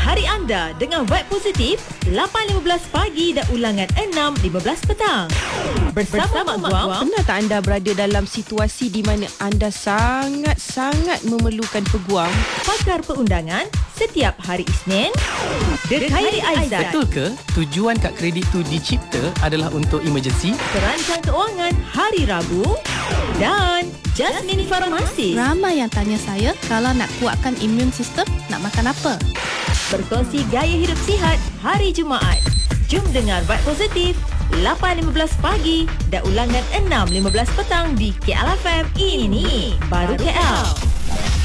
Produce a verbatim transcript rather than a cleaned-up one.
hari anda dengan Vibe Positif lapan lima belas pagi dan ulangan enam lima belas petang. Bersama, Bersama Mak Guam. Pernah tak anda berada dalam situasi di mana anda sangat-sangat memerlukan peguam? Pakar perundangan setiap hari Isnin. Dekhairi Aizat. Betul ke tujuan kad kredit tu dicipta adalah untuk emergency? Terancang Keuangan hari Rabu. Dan Jasmine Farmasi. Ramai yang tanya saya, kalau nak kuatkan imun sistem, nak makan apa? Berkongsi gaya hidup sihat hari Jumaat. Jom dengar Vibe Positif lapan lima belas pagi dan ulangan enam lima belas petang di K L F M. Ini baru K L.